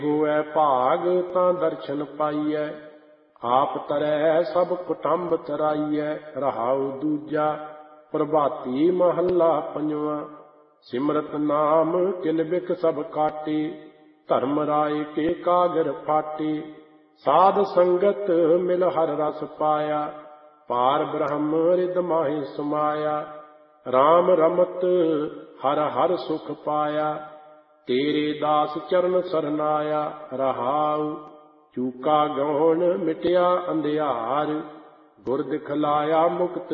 ਹੋਐ ਭਾਗ ਤਾਂ ਦਰਸ਼ਨ ਪਾਈਐ, ਆਪ ਤਰੈ ਸਭ ਕੁਟੰਬ ਤਰਾਈਐ। ਰਹਾਉ ਦੂਜਾ ਪ੍ਰਭਾਤੀ ਮਹੱਲਾ ਪੰਜਵਾਂ। ਸਿਮਰਤ ਨਾਮ ਕਿਲ ਬਿਕ ਸਭ ਕਾਟੇ, ਧਰਮ ਰਾਏ ਕੇ ਕਾਗਰ ਫਾਟੇ। ਸਾਧ ਸੰਗਤ ਮਿਲ ਹਰ ਰਸ ਪਾਇਆ, ਪਾਰ ਬ੍ਰਹਮ ਰਿਦ ਮਾਹਿ ਸਮਾਇਆ। ਰਾਮ ਰਮਤ ਹਰ ਹਰ ਸੁਖ ਪਾਇਆ, ਤੇਰੇ ਦਾਸ ਚਰਨ ਸਰਨਾਇਆ। ਰਹਾਉ ਚੂਕਾ ਗੌਣ ਮਿਟਿਆ ਅੰਧਿਆਰ, ਗੁਰ ਦਿਖਲਾਇਆ ਮੁਕਤ